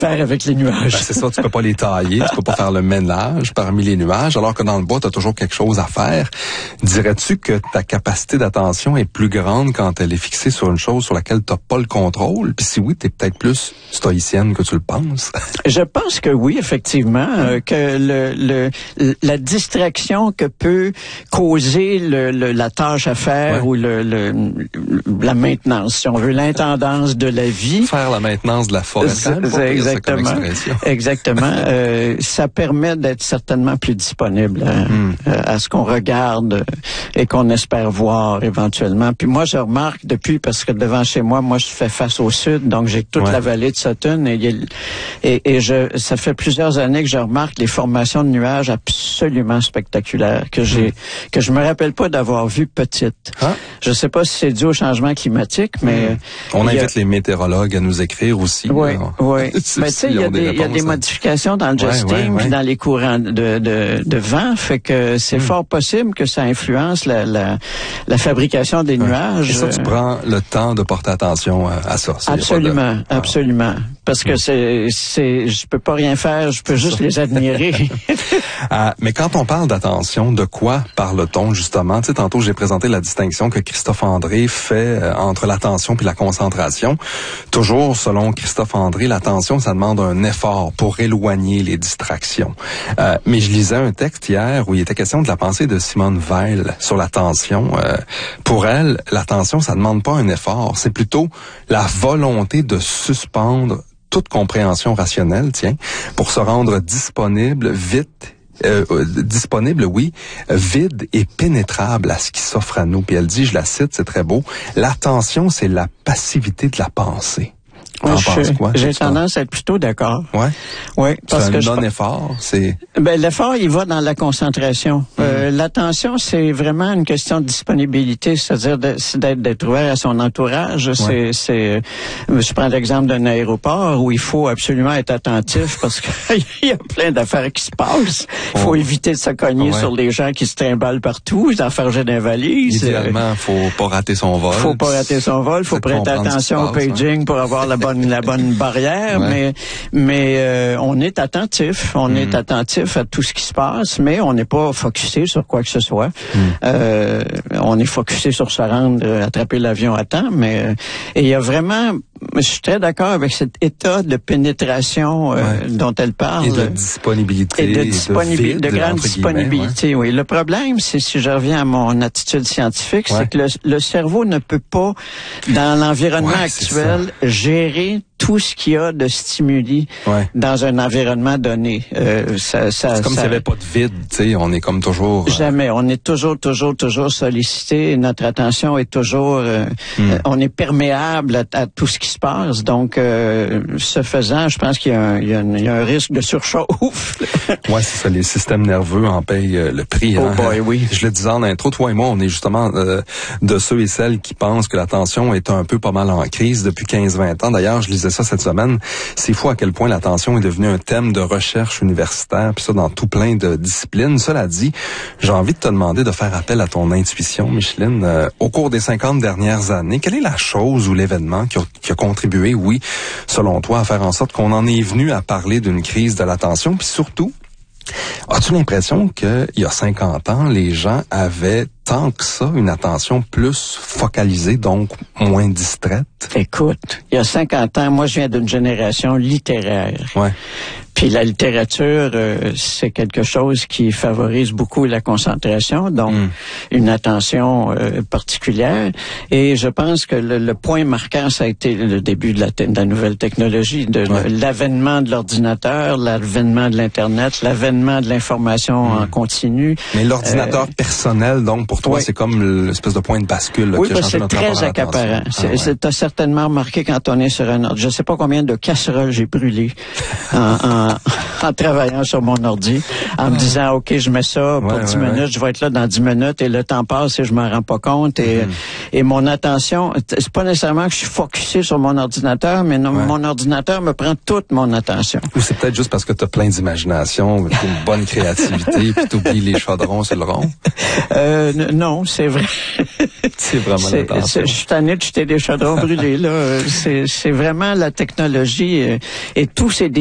faire avec les nuages. C'est ça, tu peux pas les tailler, tu peux pas faire le ménage parmi les nuages, alors que dans le bois, tu as toujours quelque chose à faire. Dirais-tu que ta capacité d'attention est plus grande quand elle est fixée sur une chose sur laquelle tu n'as pas le contrôle? Puis si oui, tu es peut-être plus stoïcienne que tu le penses. Je pense que oui, effectivement, que la distraction que peut causer la tâche à faire ou la maintenance, si on veut, l'intendance de la vie. Faire la maintenance de la forêt. Exactement. Ça permet d'être certainement plus disponible à ce qu'on regarde et qu'on espère voir éventuellement. Puis moi, je remarque depuis, parce que devant chez moi, je fais face au sud, donc j'ai toute la vallée de Sutton ça fait plusieurs années que je remarque les formations de nuages absolument spectaculaires que je me rappelle pas d'avoir vues petites. Je sais pas si c'est dû au changement climatique, mais on invite les météorologues à nous écrire aussi. Oui. Mais tu sais, il y a des modifications dans le jet stream puis dans les courants de vent, fait que c'est fort possible que ça influence la fabrication des nuages. Et ça, tu prends le temps de porter attention à ça. Absolument. Parce que je peux pas rien faire, je peux juste les admirer. Mais quand on parle d'attention, de quoi parle-t-on justement? Tu sais, tantôt j'ai présenté la distinction que Christophe André fait entre l'attention puis la concentration. Toujours selon Christophe André, l'attention, ça demande un effort pour éloigner les distractions. Mais je lisais un texte hier où il était question de la pensée de Simone Weil sur l'attention. Pour elle, l'attention, ça demande pas un effort, c'est plutôt la volonté de suspendre toute compréhension rationnelle, pour se rendre disponible, vite, vide et pénétrable à ce qui s'offre à nous. Puis elle dit, je la cite, c'est très beau, l'attention, c'est la passivité de la pensée. J'ai tendance à être plutôt d'accord. Oui, parce c'est que un non-effort, c'est... l'effort, il va dans la concentration. L'attention, c'est vraiment une question de disponibilité, c'est-à-dire d'être ouvert à son entourage. Je prends l'exemple d'un aéroport où il faut absolument être attentif parce qu'il y a plein d'affaires qui se passent. Il faut éviter de se cogner sur les gens qui se trimballent partout, s'enfarger dans les valises. Idéalement, faut pas rater son vol. Faut prêter attention au paging pour avoir la bonne barrière, mais on est attentif. On est attentif à tout ce qui se passe, mais on n'est pas focusé sur quoi que ce soit. On est focusé sur se rendre, attraper l'avion à temps, mais il y a vraiment... Je suis très d'accord avec cet état de pénétration dont elle parle. Et de disponibilité. De grande disponibilité, oui. Le problème, c'est, si je reviens à mon attitude scientifique, c'est que le cerveau ne peut pas, dans l'environnement actuel, gérer tout ce qu'il y a de stimuli dans un environnement donné. C'est comme s'il n'y avait pas de vide, tu sais, on est comme toujours... Jamais, on est toujours sollicité, notre attention est toujours... on est perméable à tout ce qui se passe, donc ce faisant, je pense qu'il y a un risque de surchauffe. C'est ça, les systèmes nerveux en payent le prix. Oh boy, oui. Je le disais en intro, toi et moi, on est justement de ceux et celles qui pensent que l'attention est un peu pas mal en crise depuis 15-20 ans. D'ailleurs, je lisais ça cette semaine. C'est fou à quel point l'attention est devenue un thème de recherche universitaire, puis ça dans tout plein de disciplines. Cela dit, j'ai envie de te demander de faire appel à ton intuition, Micheline. Au cours des 50 dernières années, quelle est la chose ou l'événement qui a contribué, selon toi, à faire en sorte qu'on en est venu à parler d'une crise de l'attention? Puis surtout, as-tu l'impression qu'il y a 50 ans, les gens avaient tant que ça une attention plus focalisée, donc moins distraite? Écoute, il y a 50 ans, moi je viens d'une génération littéraire. Puis la littérature, c'est quelque chose qui favorise beaucoup la concentration, donc une attention particulière. Et je pense que le point marquant, ça a été le début de la nouvelle technologie, l'avènement de l'ordinateur, l'avènement de l'Internet, l'avènement de l'information en continu. Mais l'ordinateur personnel, donc pour toi, c'est comme l'espèce de point de bascule qui a changé notre rapport à l'attention. C'est très accaparant. T'as certainement remarqué quand on est sur un ordre. Je sais pas combien de casseroles j'ai brûlées en en travaillant sur mon ordi, en me disant, OK, je mets ça pour 10 minutes, je vais être là dans 10 minutes, et le temps passe et je m'en rends pas compte. Et mon attention, c'est pas nécessairement que je suis focusé sur mon ordinateur, mais non, mon ordinateur me prend toute mon attention. Ou c'est peut-être juste parce que tu as plein d'imagination, une bonne créativité, puis t'oublies les chaudrons sur le rond? Non, c'est vrai. C'est vraiment l'intention. Je suis tanné de jeter des chaudrons brûlés, là. C'est vraiment la technologie et tous ces